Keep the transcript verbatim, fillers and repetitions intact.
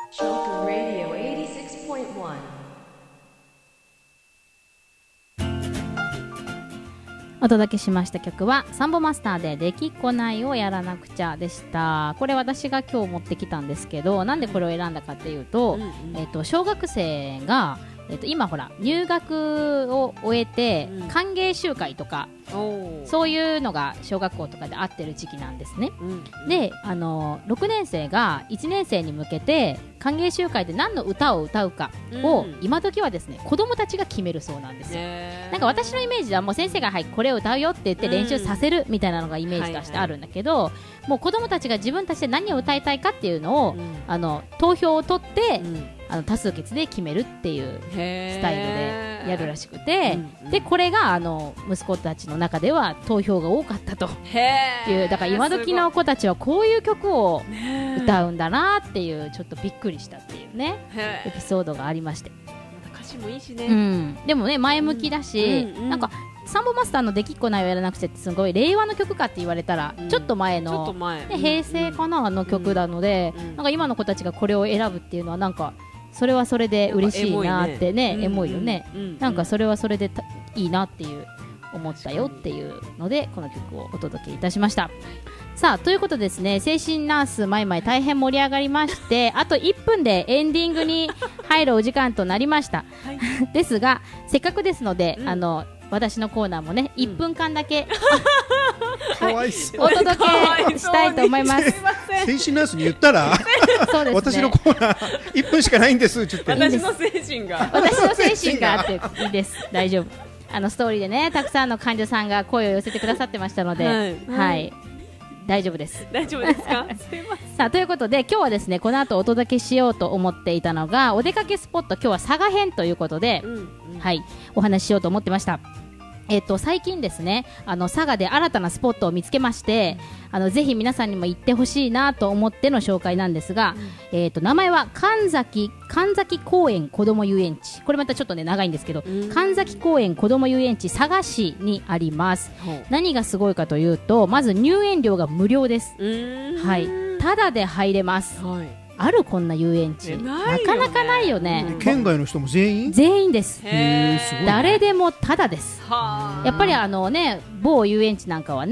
Shoku Radio エイティシックスポイントワン。 お届けしました曲はサンボマスターでできっこないをやらなくちゃでした。これ私が今日持ってきたんですけど、なんでこれを選んだかっていうと、うんうん、えーと、小学生が、えーと、今ほら入学を終えて、うん、歓迎集会とかそういうのが小学校とかであってる時期なんですね、うんうん、であのろくねん生がいちねん生に向けて歓迎集会で何の歌を歌うかを、うん、今時はですね子供たちが決めるそうなんですよ。なんか私のイメージはもう先生が、はい、これを歌うよって言って練習させるみたいなのがイメージとしてあるんだけど、うんはいはい、もう子供たちが自分たちで何を歌いたいかっていうのを、うん、あの投票を取って、うん、あの多数決で決めるっていうスタイルでやるらしくて、うんうん、でこれがあの息子たちの中では投票が多かったという、だから今時の子たちはこういう曲を歌うんだなっていうちょっとびっくりしたっていうねエピソードがありまして、 また歌詞もいいしね、 うん、でもね前向きだし、うんうんうん、なんかサンボマスターのできっこないをやらなくちゃってすごい令和の曲かって言われたら、うん、ちょっと前のちょっと前、 ね、平成かな、うん、の曲なので、うん、なんか今の子たちがこれを選ぶっていうのはなんかそれはそれで嬉しいなってね、エモいよね、うんうん、なんかそれはそれでいいなっていう思ったよっていうのでこの曲をお届けいたしました。さあということでですね、精神ナースマイマイ大変盛り上がりましてあといっぷんでエンディングに入るお時間となりました、はい、ですがせっかくですので、うん、あの私のコーナーもね、うん、いっぷんかんだけかわいそうお届けしたいと思います。 精神ナースに言ったらそうです、ね、私のコーナーいっぷんしかないんですちょっと私の精神が私の精神があっていいです大丈夫。あのストーリーでねたくさんの患者さんが声を寄せてくださってましたので、はい、はい、大丈夫です。 大丈夫ですかすいません。 さあということで今日はですねこの後お届けしようと思っていたのがお出かけスポット、今日は佐賀編ということで、うんうん、はいお話ししようと思ってました。えー、と最近ですねあの佐賀で新たなスポットを見つけまして、うん、あのぜひ皆さんにも行ってほしいなと思っての紹介なんですが、うん、えー、と名前は神崎神崎公園こども遊園地、これまたちょっとね長いんですけど、うん、神崎公園こども遊園地佐賀市にあります、うん、何がすごいかというとまず入園料が無料です、はい、ただで入れます、はい、あるこんな遊園地、ね、なかなかないよね、 うん、県外の人も全員全員です。 へー、すごいね、 誰でもただです。やっぱりあのね某遊園地なんかはね